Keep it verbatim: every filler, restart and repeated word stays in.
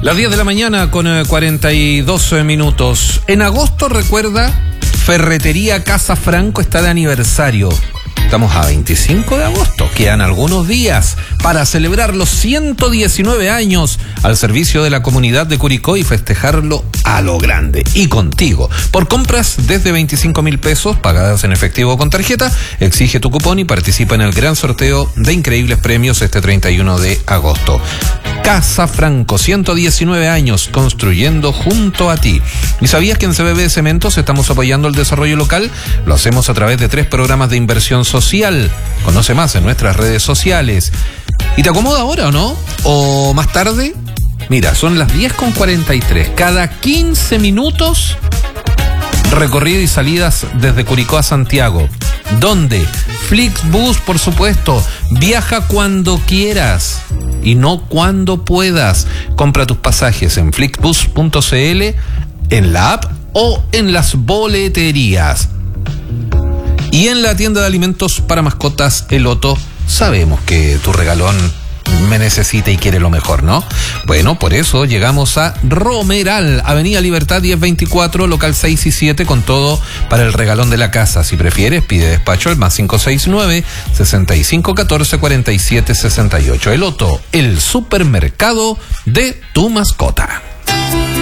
Las diez de la mañana con eh, cuarenta y dos minutos. En agosto, recuerda, Ferretería Casa Franco está de aniversario. Estamos a veinticinco de agosto, quedan algunos días para celebrar los ciento diecinueve años al servicio de la comunidad de Curicó y festejarlo a lo grande y contigo. Por compras desde veinticinco mil pesos pagadas en efectivo o con tarjeta, exige tu cupón y participa en el gran sorteo de increíbles premios este treinta y uno de agosto. Casa Franco, ciento diecinueve años construyendo junto a ti. ¿Y sabías que en C B B Cementos estamos apoyando el desarrollo local? Lo hacemos a través de tres programas de inversión social. Conoce más en nuestras redes sociales. ¿Y te acomoda ahora o no? ¿O más tarde? Mira, son las diez con cuarenta y tres. Cada quince minutos, recorrido y salidas desde Curicó a Santiago. ¿Dónde? Flixbus, por supuesto. Viaja cuando quieras y no cuando puedas. Compra tus pasajes en flixbus punto c l, en la app o en las boleterías. Y en la tienda de alimentos para mascotas El Otto, sabemos que tu regalón me necesita y quiere lo mejor, ¿no? Bueno, por eso llegamos a Romeral, Avenida Libertad diez veinticuatro, local seis y siete, con todo para el regalón de la casa. Si prefieres, pide despacho al más cinco seis nueve, sesenta y cinco catorce, cuarenta y siete sesenta y ocho. El Otto, el supermercado de tu mascota.